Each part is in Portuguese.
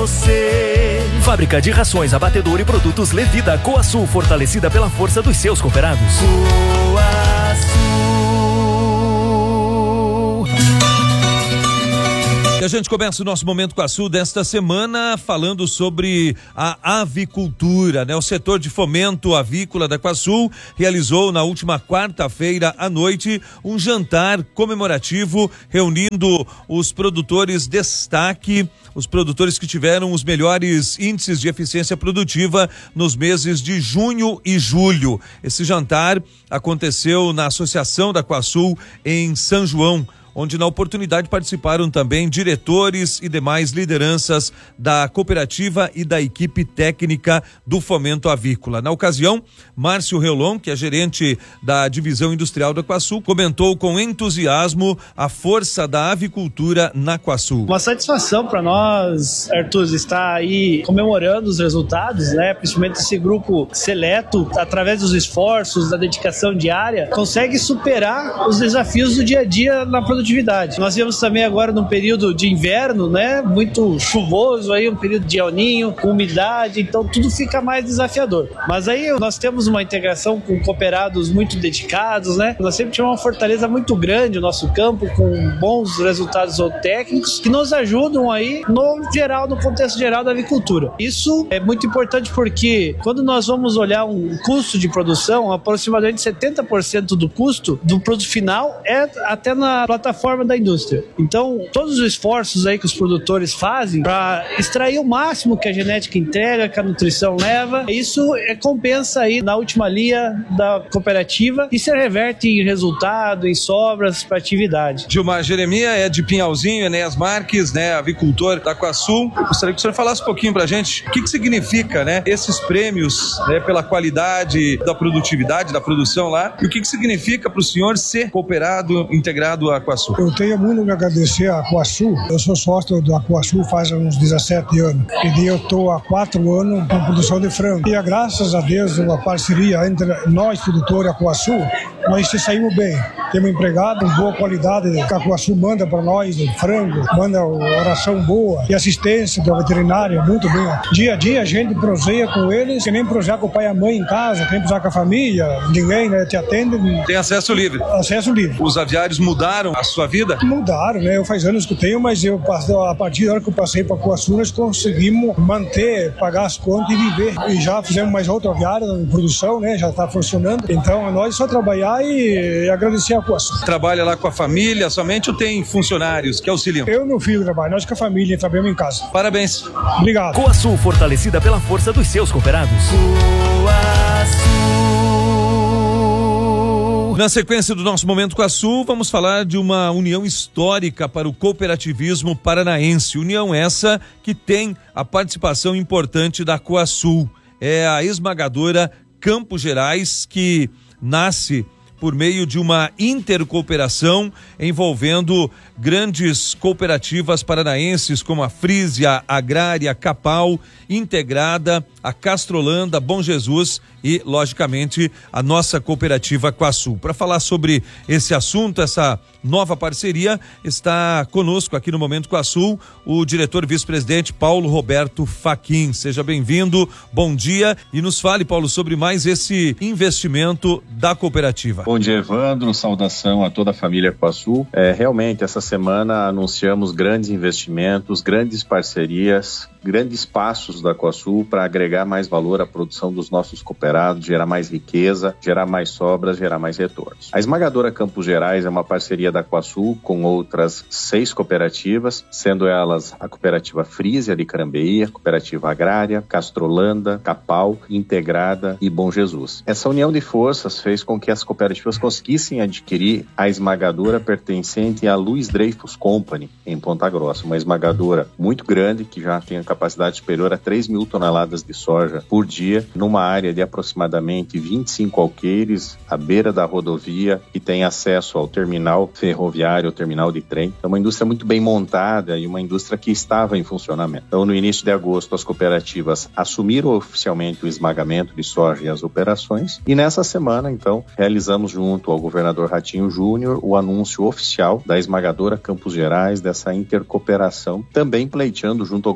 você. Fábrica de rações, abatedor e produtos Levida. Coasul, fortalecida pela força dos seus cooperados. Coasul. E a gente começa o nosso Momento Coasul desta semana falando sobre a avicultura, né? O setor de fomento avícola da Coasul realizou na última quarta-feira à noite um jantar comemorativo reunindo os produtores destaque, os produtores que tiveram os melhores índices de eficiência produtiva nos meses de junho e julho. Esse jantar aconteceu na Associação da Coasul em São João, onde na oportunidade participaram também diretores e demais lideranças da cooperativa e da equipe técnica do fomento avícola. Na ocasião, Márcio Reolon, que é gerente da divisão industrial da Coasul, comentou com entusiasmo a força da avicultura na Coasul. Uma satisfação para nós, Arthur, estar aí comemorando os resultados, né? Principalmente esse grupo seleto, através dos esforços, da dedicação diária, consegue superar os desafios do dia a dia na produtividade. Nós vemos também agora num período de inverno, né? Muito chuvoso aí, um período de El Niño, com umidade, então tudo fica mais desafiador. Mas aí nós temos uma integração com cooperados muito dedicados, né? Nós sempre tivemos uma fortaleza muito grande no nosso campo, com bons resultados técnicos, que nos ajudam aí no contexto geral da avicultura. Isso é muito importante porque quando nós vamos olhar um custo de produção, aproximadamente 70% do custo do produto final é até na plataforma da indústria. Então, todos os esforços aí que os produtores fazem para extrair o máximo que a genética entrega, que a nutrição leva, isso compensa aí na última linha da cooperativa e se reverte em resultado, em sobras para atividade. Gilmar Jeremia é de Pinhalzinho, Enéas Marques, né, avicultor da Coasul. Eu gostaria que o senhor falasse um pouquinho pra gente o que significa, né, esses prêmios, né, pela qualidade da produtividade, da produção lá, e o que significa para o senhor ser cooperado, integrado à Coasul. Eu tenho muito que agradecer à Coasul. Eu sou sócio da Coasul faz uns 17 anos. E eu estou há 4 anos com produção de frango. E graças a Deus, uma parceria entre nós, produtores, e a Coasul, nós saímos bem. Temos empregado, boa qualidade que a Coasul manda para nós, de frango, manda oração boa e assistência da veterinária, muito bem. Dia a dia a gente proseia com eles, que nem prosear com o pai e a mãe em casa, que nem prosear com a família, ninguém, né, te atende. Tem acesso livre? Acesso livre. Os aviários mudaram a sua vida? Mudaram, né? Eu faz anos que eu tenho, mas a partir da hora que eu passei para a Coasul, nós conseguimos manter, pagar as contas e viver. E já fizemos mais outra aviária em produção, né? Já está funcionando. Então, nós só trabalhar e agradecer a Coasul. Trabalha lá com a família somente ou tem funcionários que auxiliam? Eu e meu filho trabalho, nós com a família trabalhamos em casa. Parabéns. Obrigado. Coasul, fortalecida pela força dos seus cooperados. Coasul. Na sequência do nosso Momento Coasul, vamos falar de uma união histórica para o cooperativismo paranaense. União essa que tem a participação importante da Coasul. É a esmagadora Campos Gerais, que nasce por meio de uma intercooperação envolvendo grandes cooperativas paranaenses como a Frisia, Agrária, Capal, Integrada, a Castrolanda, Bom Jesus e, logicamente, a nossa cooperativa Coasul. Para falar sobre esse assunto, essa nova parceria, está conosco aqui no Momento Coasul o diretor vice-presidente Paulo Roberto Fachin. Seja bem-vindo, bom dia e nos fale, Paulo, sobre mais esse investimento da cooperativa. Bom dia, Evandro, saudação a toda a família Coasul. Realmente, essa semana anunciamos grandes investimentos, grandes parcerias, grandes passos da Coasul para agregar mais valor à produção dos nossos cooperados, gerar mais riqueza, gerar mais sobras, gerar mais retornos. A esmagadora Campos Gerais é uma parceria da Coasul com outras 6 cooperativas, sendo elas a cooperativa Frisia de Carambeí, a cooperativa Agrária, Castrolanda, Capal, Integrada e Bom Jesus. Essa união de forças fez com que as cooperativas conseguissem adquirir a esmagadora pertencente à Luiz Dreyfus Company, em Ponta Grossa, uma esmagadora muito grande que já tem a capacidade superior a 3 mil toneladas de soja por dia, numa área de aproximadamente 25 alqueires, à beira da rodovia, que tem acesso ao terminal ferroviário, ao terminal de trem. É uma indústria muito bem montada e uma indústria que estava em funcionamento. Então, no início de agosto, as cooperativas assumiram oficialmente o esmagamento de soja e as operações, e nessa semana, então, realizamos junto ao governador Ratinho Júnior o anúncio oficial da esmagadora Campos Gerais, dessa intercooperação, também pleiteando junto ao governo de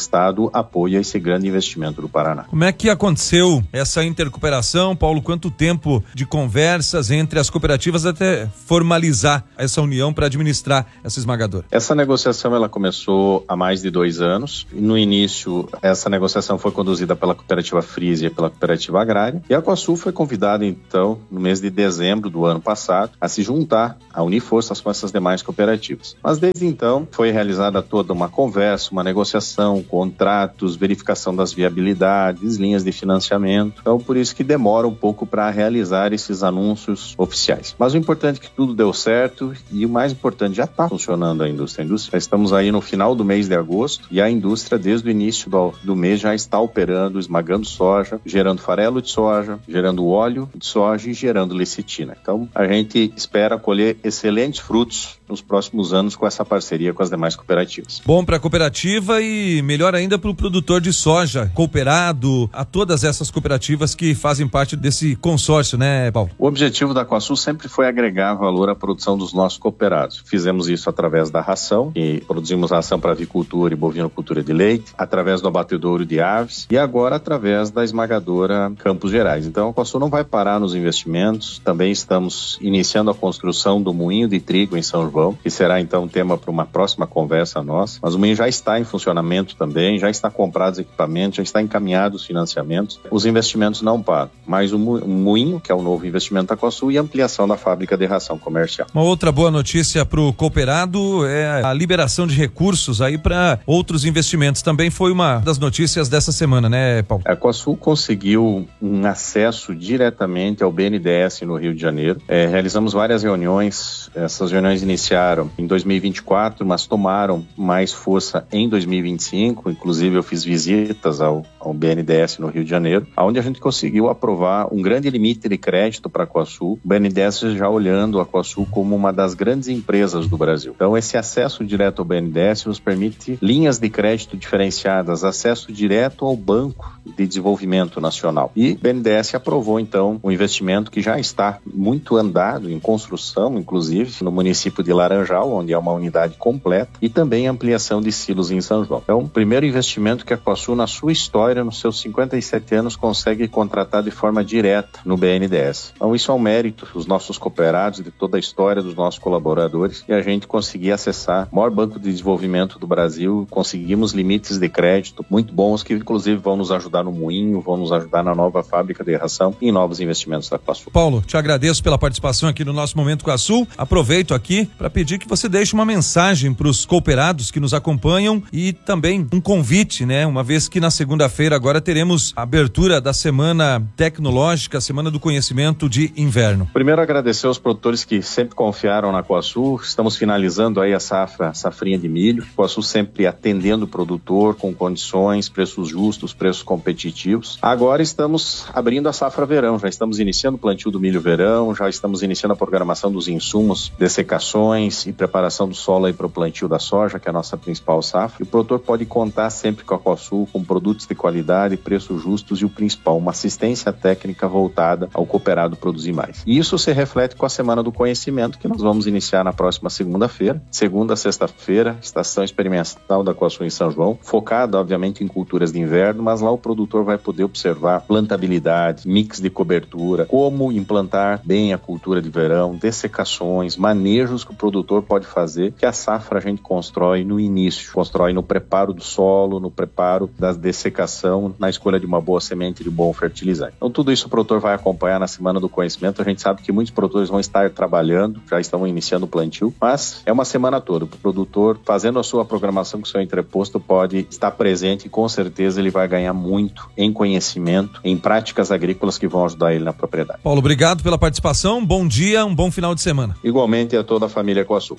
Estado apoia esse grande investimento do Paraná. Como é que aconteceu essa intercooperação, Paulo? Quanto tempo de conversas entre as cooperativas até formalizar essa união para administrar essa esmagadora? Essa negociação ela começou há mais de 2 anos. No início, essa negociação foi conduzida pela cooperativa Frisia e pela cooperativa agrária, e a Coasul foi convidada então no mês de dezembro do ano passado a se juntar, a unir forças com essas demais cooperativas. Mas desde então foi realizada toda uma conversa, uma negociação, contratos, verificação das viabilidades, linhas de financiamento. Então por isso que demora um pouco para realizar esses anúncios oficiais. Mas o importante é que tudo deu certo, e o mais importante, já está funcionando a indústria. Já estamos aí no final do mês de agosto, e a indústria desde o início do mês já está operando, esmagando soja, gerando farelo de soja, gerando óleo de soja e gerando lecitina. Então a gente espera colher excelentes frutos nos próximos anos com essa parceria com as demais cooperativas. Bom para a cooperativa e melhor ainda para o produtor de soja, cooperado, a todas essas cooperativas que fazem parte desse consórcio, né, Paulo? O objetivo da Coasul sempre foi agregar valor à produção dos nossos cooperados. Fizemos isso através da ração, e produzimos ração para avicultura e bovinocultura de leite, através do abatedouro de aves e agora através da esmagadora Campos Gerais. Então a Coasul não vai parar nos investimentos. Também estamos iniciando a construção do moinho de trigo em São João, que será então tema para uma próxima conversa nossa. Mas o moinho já está em funcionamento também, já está comprados equipamentos, já está encaminhados os financiamentos. Os investimentos não param, mas o moinho, que é o novo investimento da Coasul, e a ampliação da fábrica de ração comercial. Uma outra boa notícia para o cooperado é a liberação de recursos aí para outros investimentos. Também foi uma das notícias dessa semana, né, Paulo? A Coasul conseguiu um acesso diretamente ao BNDES no Rio de Janeiro. Realizamos várias reuniões. Essas reuniões iniciaram em 2024, mas tomaram mais força em 2025. Inclusive eu fiz visitas ao BNDES no Rio de Janeiro, onde a gente conseguiu aprovar um grande limite de crédito para a Coasul. O BNDES já olhando a Coasul como uma das grandes empresas do Brasil. Então esse acesso direto ao BNDES nos permite linhas de crédito diferenciadas, acesso direto ao Banco de Desenvolvimento Nacional. E o BNDES aprovou então um investimento que já está muito andado, em construção inclusive, no município de Laranjal, onde é uma unidade completa, e também ampliação de silos em São João. Então, o primeiro investimento que a Coasul, na sua história, nos seus 57 anos, consegue contratar de forma direta no BNDES. Então, isso é um mérito dos nossos cooperados, de toda a história dos nossos colaboradores, e a gente conseguir acessar o maior banco de desenvolvimento do Brasil. Conseguimos limites de crédito muito bons, que inclusive vão nos ajudar no moinho, vão nos ajudar na nova fábrica de ração e em novos investimentos da Coasul. Paulo, te agradeço pela participação aqui no nosso Momento Coasul. Aproveito aqui para pedir que você deixe uma mensagem para os cooperados que nos acompanham e também um convite, né? Uma vez que na segunda-feira agora teremos a abertura da Semana Tecnológica, Semana do Conhecimento de Inverno. Primeiro, agradecer aos produtores que sempre confiaram na Coasul. Estamos finalizando aí a safrinha de milho. Coasul sempre atendendo o produtor com condições, preços justos, preços competitivos. Agora estamos abrindo a safra verão, já estamos iniciando o plantio do milho verão, já estamos iniciando a programação dos insumos, dessecações e preparação do solo aí para o plantio da soja, que é a nossa principal safra. E o produtor pode contar sempre com a Coasul, com produtos de qualidade, preços justos e o principal, uma assistência técnica voltada ao cooperado produzir mais. E isso se reflete com a Semana do Conhecimento, que nós vamos iniciar na próxima segunda-feira, segunda a sexta-feira, estação experimental da Coasul em São João, focada obviamente em culturas de inverno, mas lá o produtor vai poder observar plantabilidade, mix de cobertura, como implantar bem a cultura de verão, dessecações, manejos que o produtor pode fazer, que a safra a gente constrói no início, constrói no preparo do solo, no preparo da dessecação, na escolha de uma boa semente, de bom fertilizante. Então tudo isso o produtor vai acompanhar na Semana do Conhecimento. A gente sabe que muitos produtores vão estar trabalhando, já estão iniciando o plantio, mas é uma semana toda. O produtor, fazendo a sua programação com o seu entreposto, pode estar presente e com certeza ele vai ganhar muito em conhecimento, em práticas agrícolas que vão ajudar ele na propriedade. Paulo, obrigado pela participação, bom dia, um bom final de semana. Igualmente a toda a família Coasul.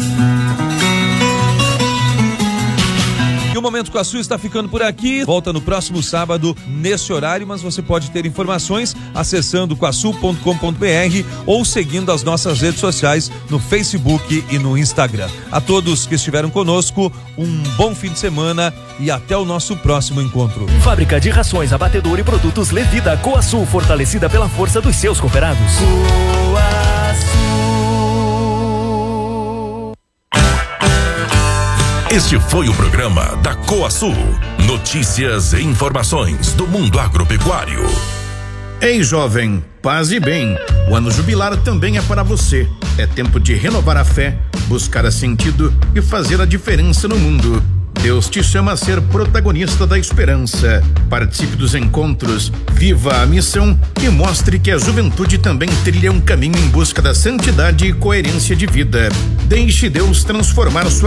E o Momento Coasul está ficando por aqui. Volta no próximo sábado, nesse horário, mas você pode ter informações acessando coasul.com.br ou seguindo as nossas redes sociais no Facebook e no Instagram. A todos que estiveram conosco, um bom fim de semana e até o nosso próximo encontro. Fábrica de rações, abatedouro e produtos Levida Coasul, fortalecida pela força dos seus cooperados. Coasul. Este foi o programa da Coasul. Notícias e informações do mundo agropecuário. Ei, jovem, paz e bem. O ano jubilar também é para você. É tempo de renovar a fé, buscar sentido e fazer a diferença no mundo. Deus te chama a ser protagonista da esperança. Participe dos encontros, viva a missão e mostre que a juventude também trilha um caminho em busca da santidade e coerência de vida. Deixe Deus transformar sua